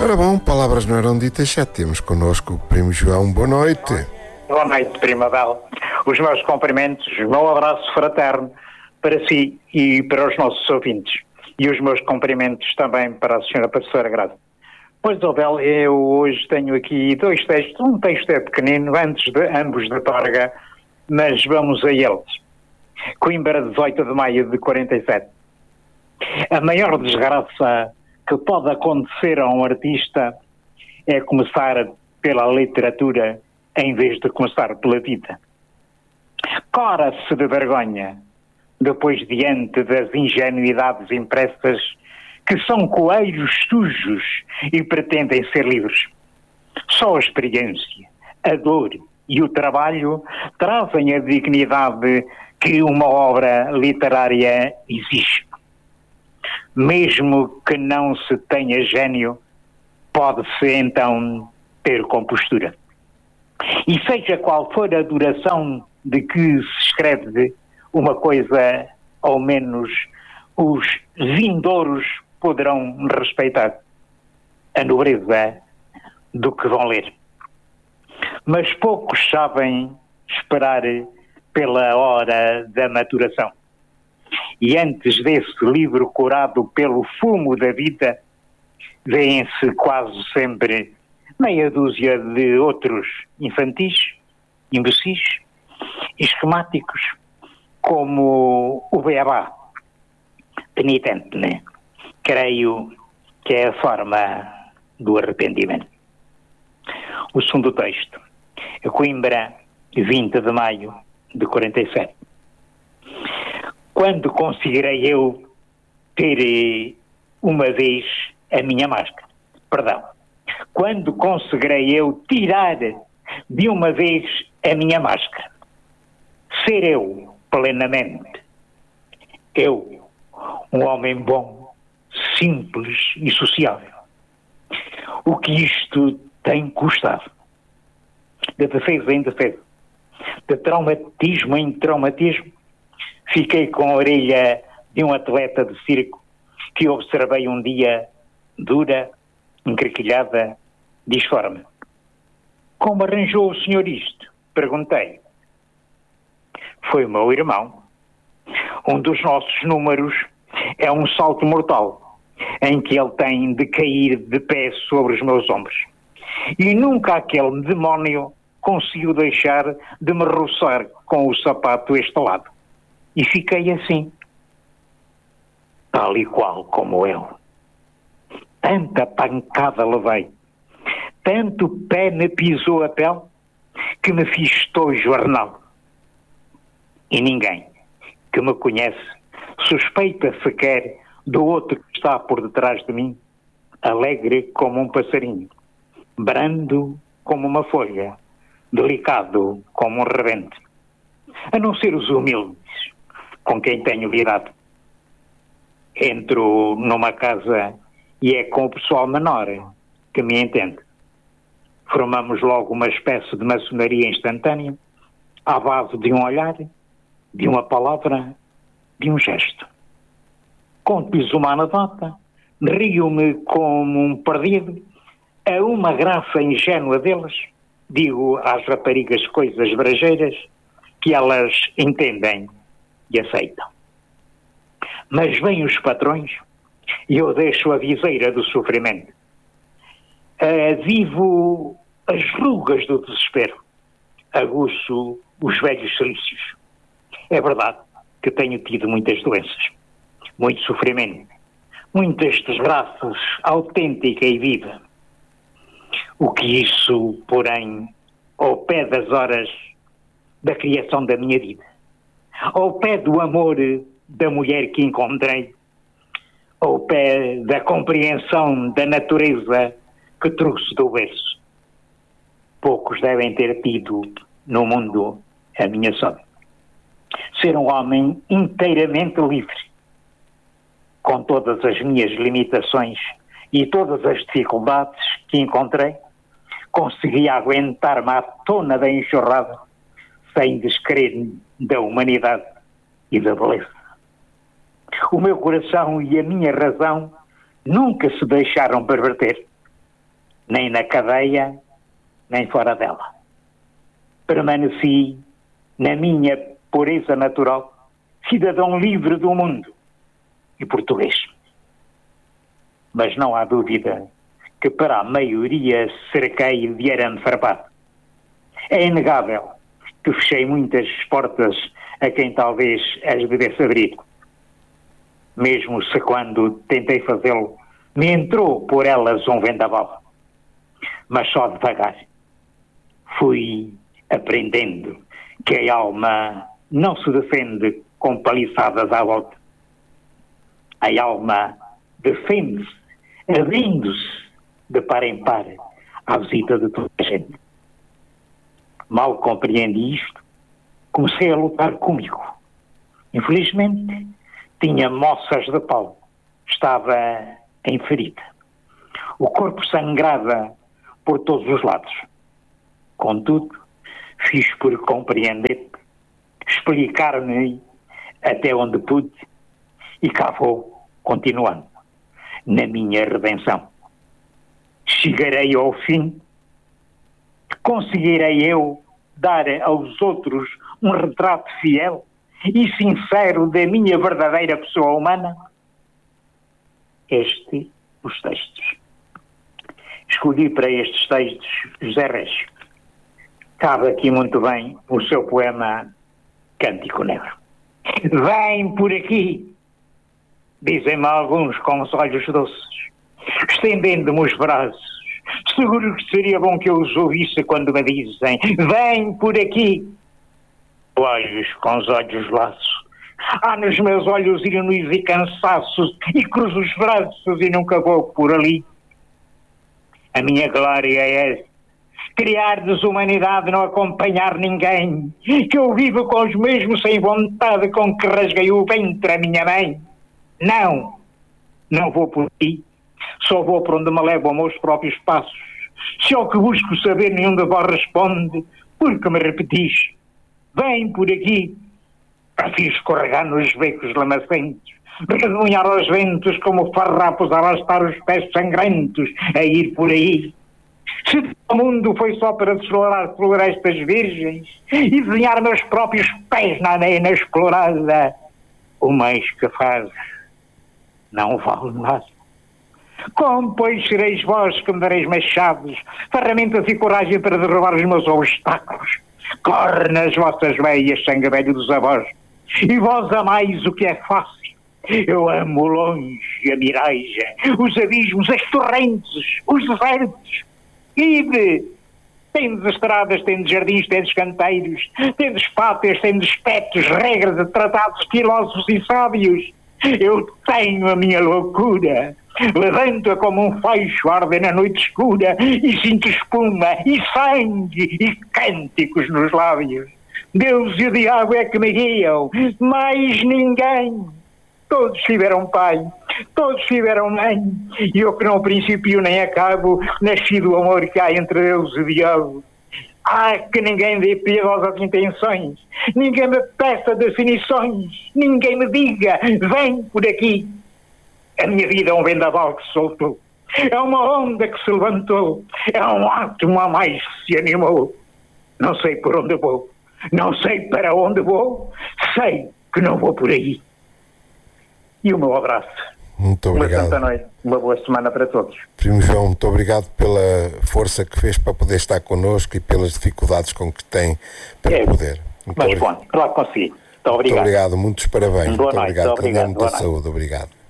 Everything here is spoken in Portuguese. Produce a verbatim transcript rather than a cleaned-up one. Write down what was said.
Ora bom, palavras não eram ditas, já temos connosco o Primo João. Boa noite. Boa noite, Prima Bel. Os meus cumprimentos, o meu abraço fraterno para si e para os nossos ouvintes. E os meus cumprimentos também para a senhora Professora Grave. Pois, oh Bel, eu hoje tenho aqui dois textos. Um texto é pequenino, antes de ambos da Torga, mas vamos a eles. Coimbra, dezoito de maio de quarenta e sete. A maior desgraça que pode acontecer a um artista é começar pela literatura em vez de começar pela vida. Cora-se de vergonha, depois diante das ingenuidades impressas que são coelhos sujos e pretendem ser livres. Só a experiência, a dor e o trabalho trazem a dignidade que uma obra literária exige. Mesmo que não se tenha gênio, pode-se então ter compostura. E seja qual for a duração de que se escreve uma coisa, ao menos os vindouros poderão respeitar a nobreza do que vão ler. Mas poucos sabem esperar pela hora da maturação. E antes desse livro curado pelo fumo da vida, vêem-se quase sempre meia dúzia de outros infantis, imbecis, esquemáticos, como o beabá, penitente, né? Creio que é a forma do arrependimento. O segundo texto, Coimbra, vinte de maio de quarenta e sete. Quando conseguirei eu ter uma vez a minha máscara? Perdão. Quando conseguirei eu tirar de uma vez a minha máscara? Ser eu plenamente. Eu, um homem bom, simples e sociável. O que isto tem custado? De defesa em defesa, de traumatismo em traumatismo, fiquei com a orelha de um atleta de circo que observei um dia dura, encrequilhada, disforme. Como arranjou o senhor isto? Perguntei. Foi o meu irmão. Um dos nossos números é um salto mortal, em que ele tem de cair de pé sobre os meus ombros. E nunca aquele demónio conseguiu deixar de me roçar com o sapato estalado. E fiquei assim, tal e qual como ele. Tanta pancada levei, tanto pé me pisou a pele, que me fiz tojo arnal. E ninguém que me conhece suspeita sequer do outro que está por detrás de mim, alegre como um passarinho, brando como uma folha, delicado como um rebente, a não ser os humildes com quem tenho lidado. Entro numa casa e é com o pessoal menor que me entende. Formamos logo uma espécie de maçonaria instantânea, à base de um olhar, de uma palavra, de um gesto. Conto-lhes uma anedota, rio-me como um perdido, a uma graça ingênua deles, digo às raparigas coisas brejeiras que elas entendem e aceitam. Mas vêm os patrões e eu deixo a viseira do sofrimento. Avivo as rugas do desespero, aguço os velhos silícios. É verdade que tenho tido muitas doenças, muito sofrimento, muitas desgraças autêntica e viva. O que isso, porém, ao pé das horas da criação da minha vida, ao pé do amor da mulher que encontrei, ao pé da compreensão da natureza que trouxe do berço. Poucos devem ter tido no mundo a minha sorte. Ser um homem inteiramente livre, com todas as minhas limitações e todas as dificuldades que encontrei, consegui aguentar-me à tona da enxurrada, sem descrer da humanidade e da beleza. O meu coração e a minha razão nunca se deixaram perverter. nem na cadeia, nem fora dela. Permaneci na minha pureza natural, cidadão livre do mundo e português. Mas não há dúvida que para a maioria cerquei de arame farpado. É inegável que fechei muitas portas a quem talvez as devesse abrir. Mesmo se quando tentei fazê-lo, me entrou por elas um vendaval. Mas só devagar. Fui aprendendo que a alma não se defende com paliçadas à volta. A alma defende-se abrindo-se de par em par à visita de toda a gente. Mal compreendi isto, comecei a lutar comigo. Infelizmente, tinha moças de pau. Estava em ferida. O corpo sangrava por todos os lados. Contudo, fiz por compreender, explicar-me até onde pude e cá vou continuando na minha redenção. Chegarei ao fim, conseguirei eu dar aos outros um retrato fiel e sincero da minha verdadeira pessoa humana? Este, os textos. Escolhi para estes textos José Reis. Cabe aqui muito bem o seu poema Cântico Negro. Vem por aqui, dizem-me alguns com os olhos doces, estendendo-me os braços. Seguro que seria bom que eu os ouvisse quando me dizem: vem por aqui. Olhos com os olhos laços. Há nos meus olhos ironia e cansaços, e cruzo os braços e nunca vou por ali. A minha glória é essa: criar desumanidade, não acompanhar ninguém, que eu vivo com os mesmos sem vontade com que rasguei o ventre a minha mãe. Não, não vou por ti, só vou por onde me levam meus próprios passos. Se ao que busco saber nenhum de vós responde, porque me repetis, vem por aqui. Prefiro escorregar nos becos lamacentos, redemoinhar aos ventos como farrapos a arrastar os pés sangrentos, a ir por aí. Se o mundo foi só para explorar florestas virgens e desenhar meus próprios pés na arena explorada, o mais que faz não vale nada. Como, pois, sereis vós que me dareis machados, ferramentas e coragem para derrubar os meus obstáculos? Corre nas vossas veias sangue velho dos avós, e vós amais o que é fácil. Eu amo longe a miragem, os abismos, as torrentes, os desertos. Ide! Tendes estradas, tendes jardins, tendes canteiros, tendes pátios, tendes espetos, regras, tratados, filósofos e sábios. Eu tenho a minha loucura. Levanto-a como um feixe, arde na noite escura, e sinto espuma, e sangue, e cânticos nos lábios. Deus e o diabo é que me guiam, mais ninguém. Todos tiveram pai, todos tiveram mãe, e eu que não principio nem acabo, nasci do amor que há entre Deus e o diabo. Ah, que ninguém dê piedosas intenções, ninguém me peça definições, ninguém me diga, vem por aqui. A minha vida é um vendaval que se soltou, é uma onda que se levantou, é um átomo a mais que se animou. Não sei por onde vou, não sei para onde vou, sei que não vou por aí. E o meu abraço. Muito obrigado. Uma santa noite, uma boa semana para todos. Primo João, muito obrigado pela força que fez para poder estar connosco e pelas dificuldades com que tem para é, poder. Muito mas obrigado. bom, claro que consegui. Muito obrigado. Muito obrigado, muitos parabéns. Boa muito noite, obrigado. obrigado. Tenha muita saúde. Obrigado.